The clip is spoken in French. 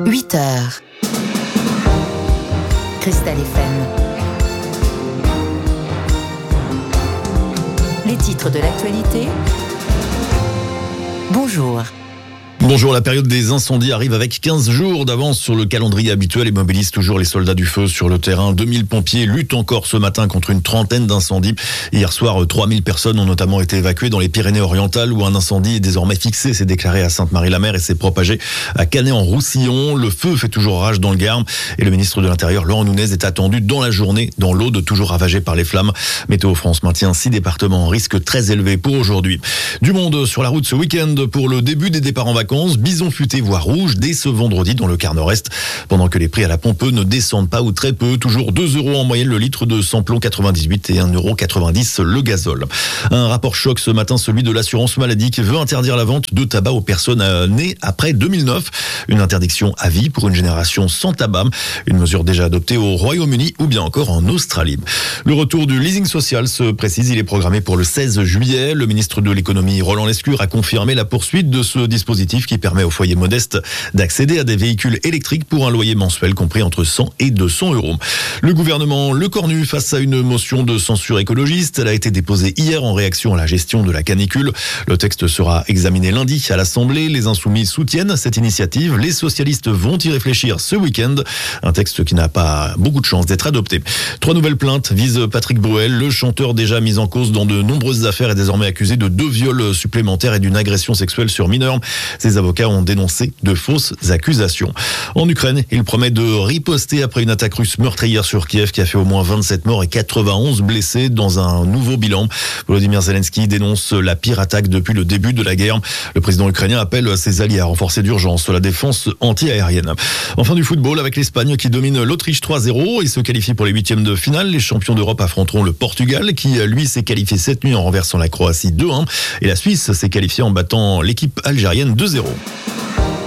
8h. Cristal FM. Les titres de l'actualité. Bonjour. Bonjour, la période des incendies arrive avec 15 jours d'avance sur le calendrier habituel et mobilise toujours les soldats du feu sur le terrain. 2000 pompiers luttent encore ce matin contre une trentaine d'incendies. Hier soir, 3000 personnes ont notamment été évacuées dans les Pyrénées-Orientales où un incendie est désormais fixé, s'est déclaré à Sainte-Marie-la-Mer et s'est propagé à Canet-en-Roussillon. Le feu fait toujours rage dans le Gard et le ministre de l'Intérieur, Laurent Nunez, est attendu dans la journée dans l'Aude, toujours ravagée par les flammes. Météo France maintient 6 départements en risque très élevé pour aujourd'hui. Du monde sur la route ce week-end pour le début des départs en vacances. Bison futé voire rouge dès ce vendredi dans le quart nord-est. Pendant que les prix à la pompe ne descendent pas ou très peu, toujours 2 € en moyenne le litre de samplon 98 et 1,90 € le gazole. Un rapport choc ce matin, celui de l'assurance maladie qui veut interdire la vente de tabac aux personnes nées après 2009. Une interdiction à vie pour une génération sans tabac. Une mesure déjà adoptée au Royaume-Uni ou bien encore en Australie. Le retour du leasing social se précise, il est programmé pour le 16 juillet. Le ministre de l'économie Roland Lescure a confirmé la poursuite de ce dispositif qui permet aux foyers modestes d'accéder à des véhicules électriques pour un loyer mensuel compris entre 100 et 200 €. Le gouvernement le cornu face à une motion de censure écologiste. Elle a été déposée hier en réaction à la gestion de la canicule. Le texte sera examiné lundi à l'Assemblée. Les Insoumis soutiennent cette initiative. Les socialistes vont y réfléchir ce week-end. Un texte qui n'a pas beaucoup de chance d'être adopté. 3 nouvelles plaintes visent Patrick Bruel. Le chanteur déjà mis en cause dans de nombreuses affaires est désormais accusé de 2 viols supplémentaires et d'une agression sexuelle sur mineurs. Ses avocats ont dénoncé de fausses accusations. En Ukraine, il promet de riposter après une attaque russe meurtrière sur Kiev qui a fait au moins 27 morts et 91 blessés dans un nouveau bilan. Volodymyr Zelensky dénonce la pire attaque depuis le début de la guerre. Le président ukrainien appelle ses alliés à renforcer d'urgence la défense anti-aérienne. Enfin du football avec l'Espagne qui domine l'Autriche 3-0 et se qualifie pour les 8e de finale. Les champions d'Europe affronteront le Portugal qui, lui, s'est qualifié cette nuit en renversant la Croatie 2-1. Et la Suisse s'est qualifiée en battant l'équipe algérienne 2-0.